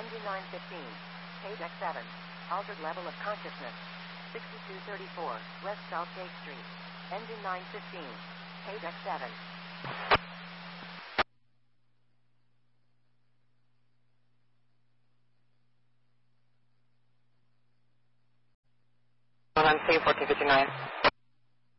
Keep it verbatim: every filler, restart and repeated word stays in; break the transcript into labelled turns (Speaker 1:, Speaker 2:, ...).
Speaker 1: Engine nine fifteen. Page X seven. Altered level of consciousness. sixty-two thirty-four, West South Gate Street. Engine nine fifteen. Page X seven.
Speaker 2: one on C fourteen fifty-nine.